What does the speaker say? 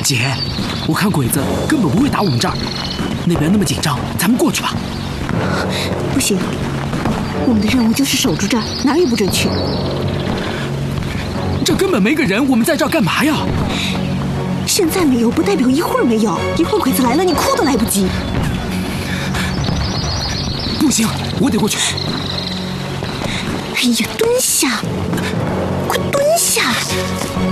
姐，我看鬼子根本不会打我们这儿，那边那么紧张，咱们过去吧。 不行，我们的任务就是守住这儿，哪儿也不准去。 这根本没个人，我们在这儿干嘛呀？ 现在没有不代表一会儿没有，一会儿鬼子来了，你哭都来不及。 不行，我得过去。 哎呀，蹲下，快蹲下！